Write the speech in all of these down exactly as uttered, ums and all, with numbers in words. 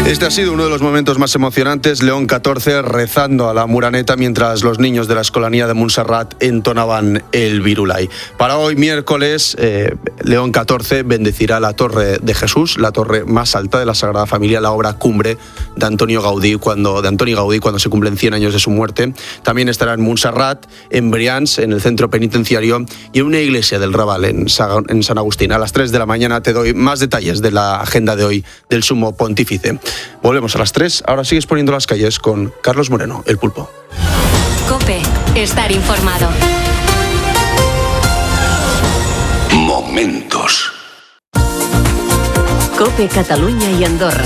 Este ha sido uno de los momentos más emocionantes. León catorce rezando a la Muraneta mientras los niños de la Escolanía de Montserrat entonaban el Virulai. Para hoy, miércoles, eh, León catorce bendecirá la Torre de Jesús, la torre más alta de la Sagrada Familia, la obra cumbre de Antonio Gaudí cuando, de Antoni Gaudí cuando se cumplen cien años de su muerte. También estará en Montserrat, en Brians, en el centro penitenciario y en una iglesia del Raval, en San, en San Agustín. A las tres de la mañana te doy más detalles de la agenda de hoy del Sumo Pontífice. Volvemos a las tres. Ahora sigues poniendo las calles con Carlos Moreno, el Pulpo. COPE. Estar informado. Momentos. COPE Cataluña y Andorra.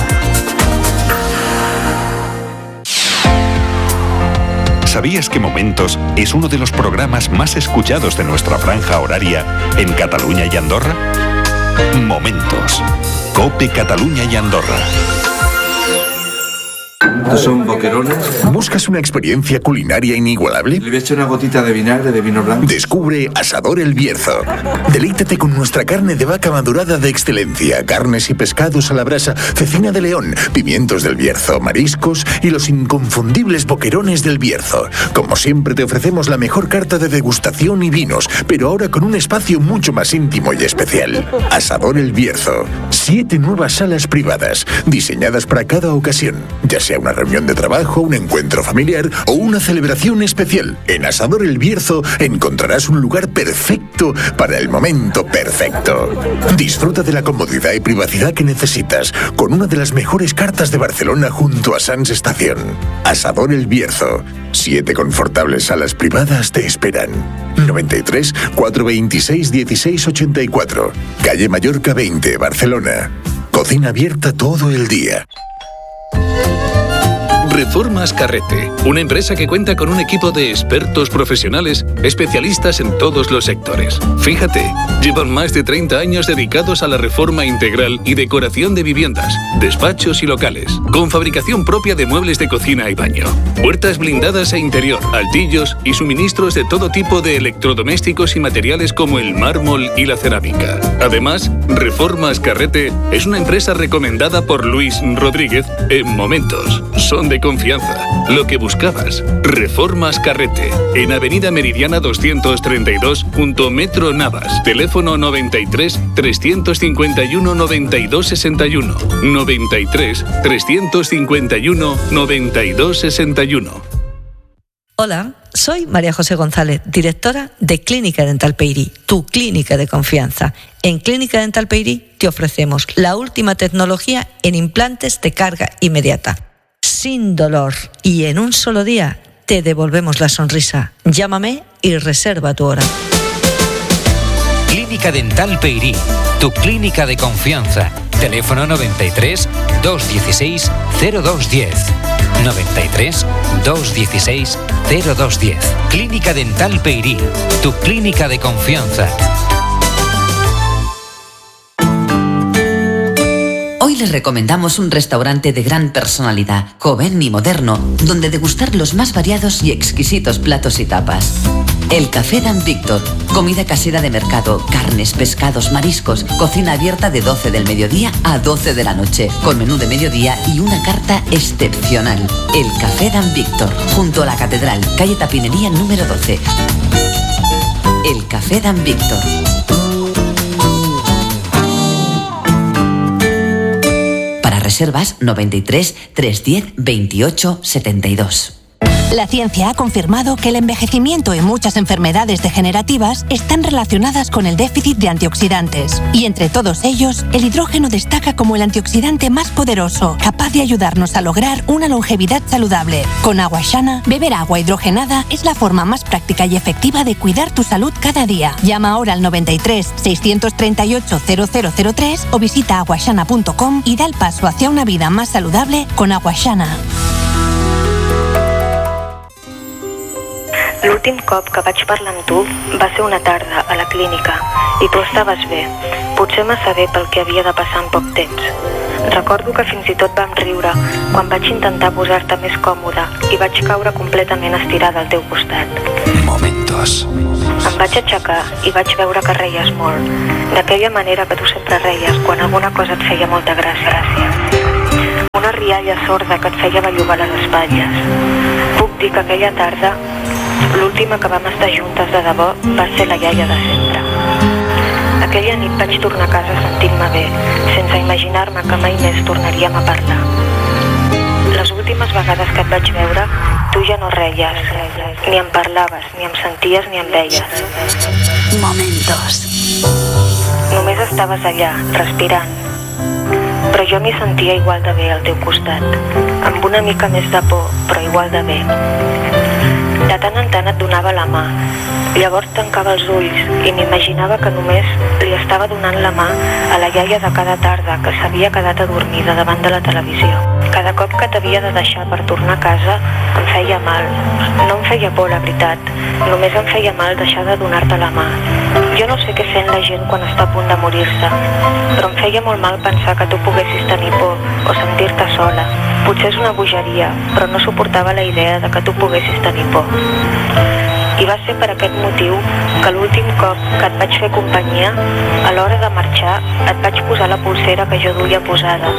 ¿Sabías que Momentos es uno de los programas más escuchados de nuestra franja horaria en Cataluña y Andorra? Momentos. COPE Cataluña y Andorra. Estos son boquerones. ¿Buscas una experiencia culinaria inigualable? Le voy a echar una gotita de vinagre, de vino blanco. Descubre Asador El Bierzo. Deleítate con nuestra carne de vaca madurada de excelencia, carnes y pescados a la brasa, cecina de león, pimientos del Bierzo, mariscos y los inconfundibles boquerones del Bierzo. Como siempre te ofrecemos la mejor carta de degustación y vinos, pero ahora con un espacio mucho más íntimo y especial. Asador El Bierzo. Siete nuevas salas privadas, diseñadas para cada ocasión, ya sea una reunión de trabajo, un encuentro familiar o una celebración especial. En Asador El Bierzo encontrarás un lugar perfecto para el momento perfecto. Disfruta de la comodidad y privacidad que necesitas con una de las mejores cartas de Barcelona junto a Sants Estación. Asador El Bierzo. Siete confortables salas privadas te esperan. noventa y tres, cuatrocientos veintiséis, dieciséis ochenta y cuatro. Calle Mallorca veinte, Barcelona. Cocina abierta todo el día. Reformas Carrete, una empresa que cuenta con un equipo de expertos profesionales especialistas en todos los sectores. Fíjate, llevan más de treinta años dedicados a la reforma integral y decoración de viviendas, despachos y locales, con fabricación propia de muebles de cocina y baño, puertas blindadas e interior, altillos y suministros de todo tipo de electrodomésticos y materiales como el mármol y la cerámica. Además, Reformas Carrete es una empresa recomendada por Luis Rodríguez en Momentos. Son de confianza. Lo que buscabas. Reformas Carrete. En Avenida Meridiana doscientos treinta y dos, junto a Metro Navas. Teléfono noventa y tres, trescientos cincuenta y uno, noventa y dos sesenta y uno. noventa y tres, trescientos cincuenta y uno, noventa y dos sesenta y uno. Hola, soy María José González, directora de Clínica Dental Peyrí, tu clínica de confianza. En Clínica Dental Peyrí te ofrecemos la última tecnología en implantes de carga inmediata. Sin dolor y en un solo día te devolvemos la sonrisa. Llámame y reserva tu hora. Clínica Dental Peyrí, tu clínica de confianza. Teléfono noventa y tres, doscientos dieciséis, cero dos diez. noventa y tres, doscientos dieciséis, cero dos diez. Clínica Dental Peyrí, tu clínica de confianza. Hoy les recomendamos un restaurante de gran personalidad, joven y moderno, donde degustar los más variados y exquisitos platos y tapas. El Café Dan Víctor, comida casera de mercado, carnes, pescados, mariscos, cocina abierta de doce del mediodía a doce de la noche, con menú de mediodía y una carta excepcional. El Café Dan Víctor, junto a la Catedral, calle Tapinería número doce. El Café Dan Víctor. Reservas noventa y tres, trescientos diez, veintiocho, setenta y dos. La ciencia ha confirmado que el envejecimiento y muchas enfermedades degenerativas están relacionadas con el déficit de antioxidantes. Y entre todos ellos, el hidrógeno destaca como el antioxidante más poderoso, capaz de ayudarnos a lograr una longevidad saludable. Con Aguashana, beber agua hidrogenada es la forma más práctica y efectiva de cuidar tu salud cada día. Llama ahora al noventa y tres, seiscientos treinta y ocho, cero cero cero tres o visita aguashana punto com y da el paso hacia una vida más saludable con Aguashana. L'últim cop que vaig parlar amb tu va ser una tarda a la clínica i tu estaves bé, potser massa bé pel que havia de passar en poc temps. Recordo que fins i tot vam riure quan vaig intentar posar-te més còmode i vaig caure completament estirada al teu costat. Momentos. Em vaig aixecar i vaig veure que reies molt, d'aquella manera que tu sempre reies quan alguna cosa et feia molta gràcia. Una riada iaia sorda que et feia bellugar les espatlles. Puc dir que aquella tarda, l'última que vam estar juntes de debò va ser la iaia de sempre. Aquella nit vaig tornar a casa sentint-me bé, sense imaginar-me que mai més tornaríem a parlar. Les últimes vegades que et vaig veure, tu ja no reies, ni em parlaves, ni em senties, ni em veies. Momentos. Només estaves allà, respirant. Però jo m'hi sentia igual de bé al teu costat, amb una mica més de por, però igual de bé. De tant en tant et donava la mà, llavors tancava els ulls i m'imaginava que només li estava donant la mà a la iaia de cada tarda que s'havia quedat adormida davant de la televisió. Cada cop que t'havia de deixar per tornar a casa em feia mal. No em feia por, la veritat, només em feia mal deixar de donar-te la mà. Jo no sé què sent la gent quan està a punt de morir-se, però em feia molt mal pensar que tu poguessis tenir por o sentir-te sola. Potser és una bogeria, però no suportava la idea de que tu poguessis tenir por. I va ser per aquest motiu que l'últim cop que et vaig fer companyia, a l'hora de marxar, et vaig posar la pulsera que jo duia posada.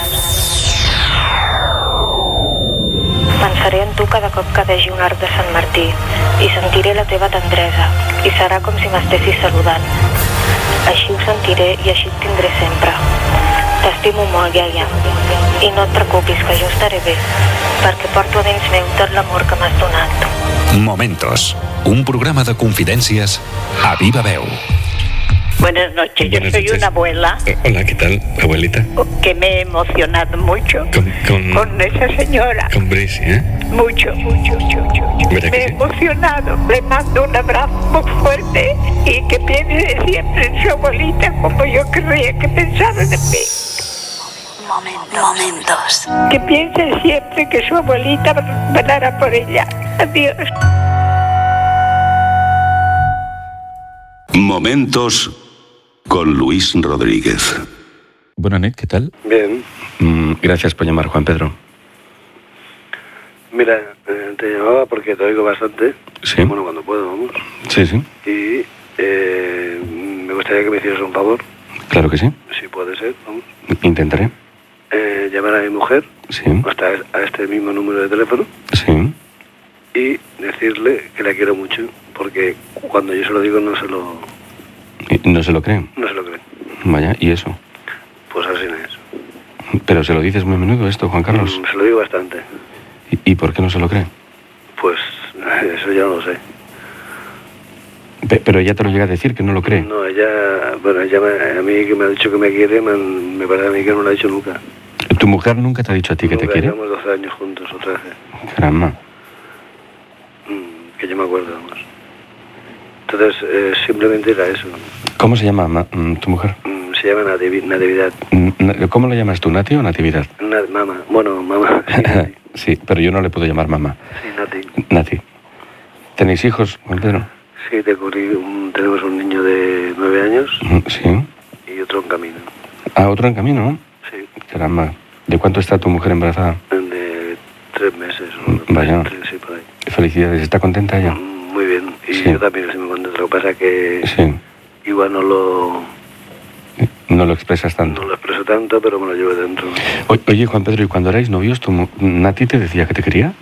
Pensaré en tu cada cop que vegi un arc de Sant Martí i sentiré la teva tendresa i serà com si m'estessis saludant. Així ho sentiré i així et tindré sempre. T'estimo molt, iaia, i no et preocupis que jo estaré bé, perquè porto a dins meu tot l'amor que m'has donat. Momentos, un programa de confidències a viva veu. Buenas noches, Buenas yo soy noches. una abuela. Hola, ¿qué tal, abuelita? Que me he emocionado mucho con, con, con esa señora. Con Brice, ¿eh? Mucho, mucho, mucho, mucho. Me he sí? emocionado. Le mando un abrazo muy fuerte y que piense siempre en su abuelita como yo creía que pensaban en mí. Momentos. Momentos. Que piense siempre que su abuelita velará por ella. Adiós. Momentos con Luis Rodríguez. Buenas noches, ¿qué tal? Bien. Mm, gracias por llamar, Juan Pedro. Mira, eh, te llamaba porque te oigo bastante. Sí. Bueno, cuando puedo, vamos. Sí, sí. Y eh, me gustaría que me hicieras un favor. Claro que sí. Si puede ser, vamos. Intentaré. Eh, llamar a mi mujer. Sí. Hasta a este mismo número de teléfono. Sí. Y decirle que la quiero mucho, porque cuando yo se lo digo no se lo... ¿No se lo creen? No se lo creen. Vaya, ¿y eso? Pues así no es. ¿Pero se lo dices muy a menudo esto, Juan Carlos? Mm, se lo digo bastante. ¿Y, ¿Y por qué no se lo cree? Pues eso ya no lo sé. Pe- ¿Pero ella te lo llega a decir, que no lo cree? No, ella... Bueno, ella me, a mí que me ha dicho que me quiere, me, me parece a mí que no lo ha dicho nunca. ¿Tu mujer nunca te ha dicho a ti que nunca, te quiere? Llevamos doce años juntos, o trece. Caramba. Que yo me acuerdo, vamos. Entonces, eh, simplemente era eso. ¿Cómo se llama ma- tu mujer? Se llama Nativi- Natividad. ¿Cómo la llamas tú, Nati o Natividad? Na- mamá, bueno, mamá. Sí, Nati. Sí, pero yo no le puedo llamar mamá. Sí, Nati. Nati. ¿Tenéis hijos, Juan Pedro? Sí, te ocurrí un, tenemos un niño de nueve años. Sí. Y otro en camino. ¿Ah, otro en camino? Sí. Caramba. ¿De cuánto está tu mujer embarazada? De tres meses. O Vaya. Tres, sí, por ahí. Felicidades. ¿Está contenta ella? Muy bien. Y sí. yo también estoy muy contento. Lo que pasa es que sí. igual no lo... No lo expresas tanto. No lo expreso tanto, pero me lo llevo dentro. O- Oye, Juan Pedro, ¿y cuando erais novios, tu mu- Nati te decía que te quería?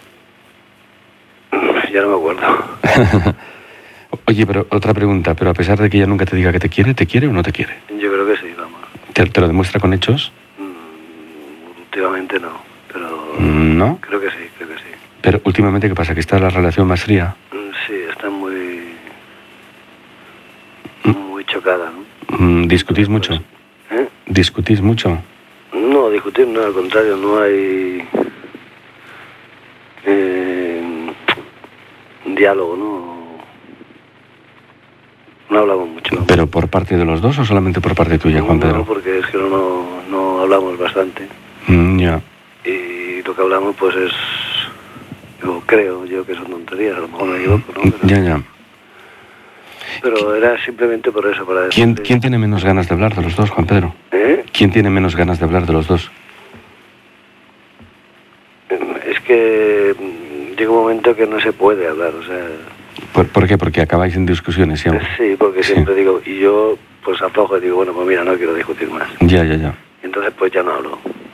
Ya no me acuerdo. Oye, pero otra pregunta, pero a pesar de que ella nunca te diga que te quiere, ¿te quiere o no te quiere? Yo creo que sí, vamos. ¿Te, te lo demuestra con hechos? Últimamente no, pero... ¿No? Creo que sí, creo que sí. Pero últimamente, ¿qué pasa? ¿Que está la relación más fría? Sí, está muy... muy chocada, ¿no? Mm, ¿Discutís mucho? ¿Eh? ¿Discutís mucho? No, discutir no, al contrario, no hay... Eh, diálogo, ¿no? No hablamos mucho. ¿no? ¿Pero por parte de los dos o solamente por parte tuya, Juan Pedro? No, porque es que no, no, no hablamos bastante. Mm, ya. Y lo que hablamos, pues es... Yo creo yo que son tonterías, a lo mejor me equivoco, ¿no? Pero, Ya, ya. pero era simplemente por eso, para ¿Quién, decirte- ¿Quién tiene menos ganas de hablar de los dos, Juan Pedro? ¿Eh? ¿Quién tiene menos ganas de hablar de los dos? Es que mm, llega un momento que no se puede hablar, o sea... ¿Por, por qué? Porque acabáis en discusiones siempre. Sí, porque Sí. siempre digo... Y yo, pues aflojo y digo, bueno, pues mira, no quiero discutir más. Ya, ya, ya. Y entonces, pues ya no hablo.